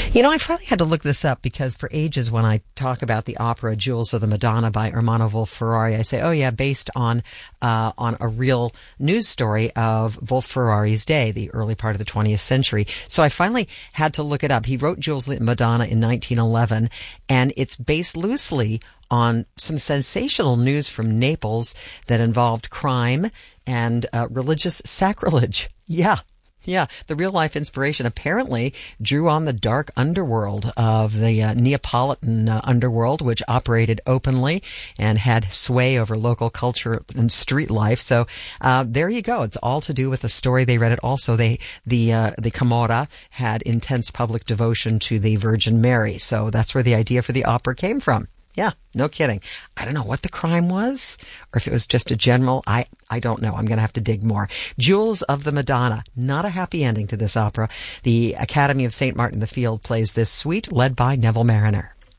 I finally had to look this up because for ages when I talk about the opera Jewels of the Madonna by Ermanno Wolf-Ferrari, I say, oh yeah, based on a real news story of Wolf-Ferrari's day, the early part of the 20th century. So I finally had to look it up. He wrote Jewels of the Madonna in 1911, and it's based loosely on some sensational news from Naples that involved crime and religious sacrilege. Yeah, the real-life inspiration apparently drew on the dark underworld of the Neapolitan underworld, which operated openly and had sway over local culture and street life. So there you go. It's all to do with the story they read. It also, the Camorra had intense public devotion to the Virgin Mary. So that's where the idea for the opera came from. Yeah, no kidding. I don't know what the crime was, or if it was just a general, I don't know. I'm going to have to dig more. Jewels of the Madonna. Not a happy ending to this opera. The Academy of St. Martin in the Field plays this suite, led by Neville Marriner.